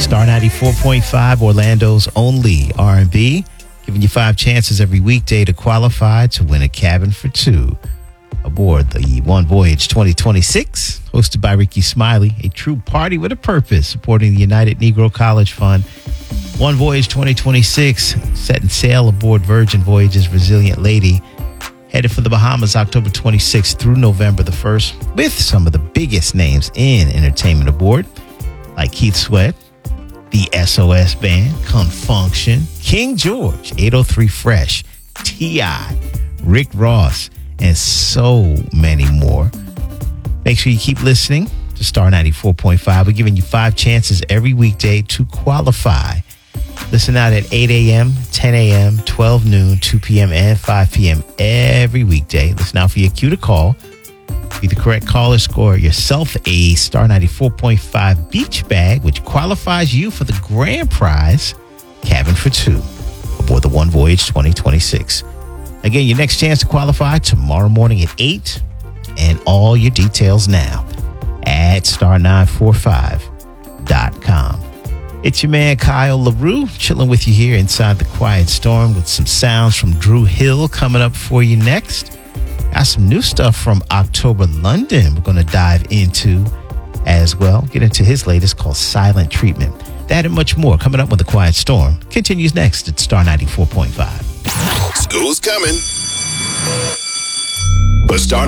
Star 94.5, Orlando's only R&B, giving you 5 chances every weekday to qualify to win a cabin for 2 aboard the One Voyage 2026, hosted by Ricky Smiley, a true party with a purpose, supporting the United Negro College Fund. One Voyage 2026, setting sail aboard Virgin Voyages Resilient Lady, headed for the Bahamas October 26th through November the 1st, with some of the biggest names in entertainment aboard, like Keith Sweat, the SOS Band, Confunction, King George, 803 Fresh, T.I., Rick Ross, and so many more. Make sure you keep listening to Star 94.5. We're giving you 5 chances every weekday to qualify. Listen out at 8 a.m., 10 a.m., 12 noon, 2 p.m., and 5 p.m. every weekday. Listen out for your cue to call. Be the correct caller, score yourself a Star 94.5 beach bag, which qualifies you for the grand prize, cabin for 2, aboard the One Voyage 2026. Again, your next chance to qualify tomorrow morning at 8, and all your details now at star945.com. It's your man, Kyle LaRue, chilling with you here inside the Quiet Storm with some sounds from Dru Hill coming up for you next. Got some new stuff from October London we're going to dive into as well. Get into his latest called Silent Treatment. That and much more coming up when the Quiet Storm continues next at Star 94.5. School's coming. But Star